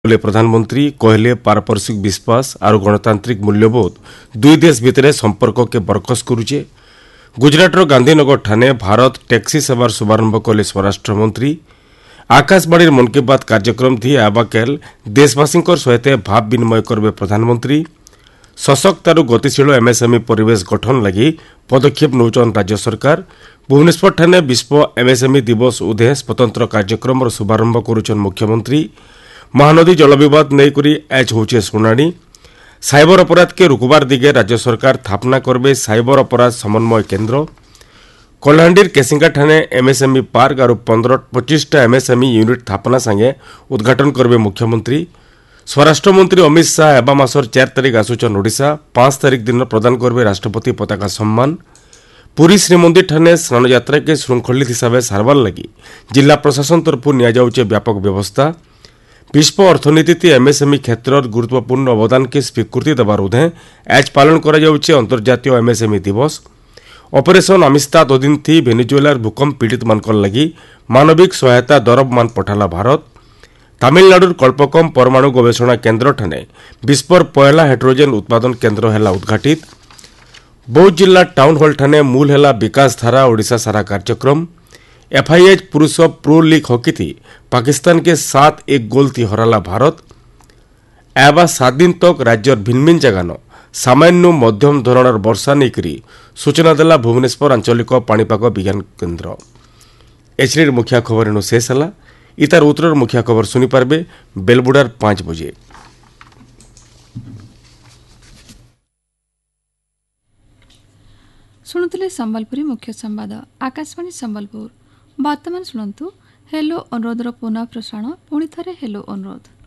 बोले प्रधानमंत्री कहले पारस्परिक विश्वास और गणतांत्रिक मूल्यबोध दुई देश भितर संपर्क के बरकस करुचे। गुजरातर गांधीनगर ठाणे भारत टैक्सी सेवार शुभारंभ कले स्वराष्ट्र मंत्री। आकाशवाणी मन की बात कार्यक्रम थी आबाकेल देशवासी सहित भाव विनिमय करबे प्रधानमंत्री। सशक्त और गतिशील एमएसएमई परिवेश गठन लगी पदक्षेप नौचन राज्य सरकार। भुवनेश्वर ठाणे विश्व एमएसएमई दिवस उदय स्वतंत्र कार्यक्रम शुभारंभ करुछन मुख्यमंत्री। महानदी जल विवाद नहींकरी आज होचे शुणाणी। साइबर अपराध के रुकबार दिगे राज्य सरकार स्थापना करबे साइबर अपराध समन्वय केन्द्र। कलाहांडीर केसिंगा ठाणे एमएसएमई पार्क और 15-25टा एमएसएमई यूनिट स्थापना संगे उद्घाटन करबे मुख्यमंत्री। स्वराष्ट्र मंत्री अमित शाह एबा मासर 4 तारिख आसुचन ओडिशा। 5 तारिख दिन प्रदान करबे राष्ट्रपति पताका सम्मान। पुरी श्रीमंदिर ठाणे स्नान यात्रा के श्रृंखलित हिसाब से सारवार लगी जिला प्रशासन तरफ नियाजाउचे व्यापक व्यवस्था। विश्व अर्थनीति एमएसएमई क्षेत्र गुरुत्वपूर्ण अवदान के स्वीकृति देवार उदय आज पालन करा जाउचे अंतर्जातीय एमएसएमई दिवस। ऑपरेशन आमिस्ताद अधीन थी वेनेजुएलार भूकंप पीड़ित मानकर लगी मानविक सहायता दरबमान पठाला भारत। तमिलनाडुर कल्पकम परमाणु गवेषणा केन्द्र ठाणे विश्वर पहला हाइड्रोजेन उत्पादन केन्द्र हैला उद्घाटित। बौद्ध जिला टाउन हॉल ठाणे मूल हैला विकास धारा ओडिशा सारा कार्यक्रम। एफआईएच पुरुष प्रो लीग हॉकी थी पाकिस्तान के 7-1 गोल थी हराला भारत। एबा 7 दिन तक राज्यर भिन्न भिन्न जगान सामान्य मध्यम धरणर वर्षा नहीं सूचना देला भुवनेश्वर आंचलिक पाणीपाग विज्ञान केन्द्र। एचडीर मुख्य खबर एनु शेष है। इतार उत्तर मुख्य खबर शुनिपारे बेलबुडार 5 बजे। शुणुले संबलपुरी मुख्य संवाद आकाशवाणी संबलपुर। वर्तमान शुणु हेलो अनुरोधर पुनः प्रसारण पुणी थे हेलो अनुरोध।